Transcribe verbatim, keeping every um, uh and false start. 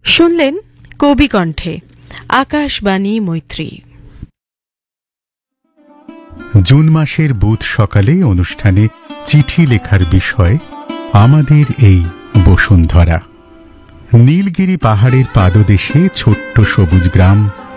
শুনলেন কবি কণ্ঠে আকাশবাণী মৈত্রী। জুন মাসের বুধ সকালে অনুষ্ঠানে চিঠি লেখার বিষয় আমাদের এই বসুন্ধরা। নীলগিরি পাহাড়ের পাদদেশে ছোট্ট সবুজ গ্রাম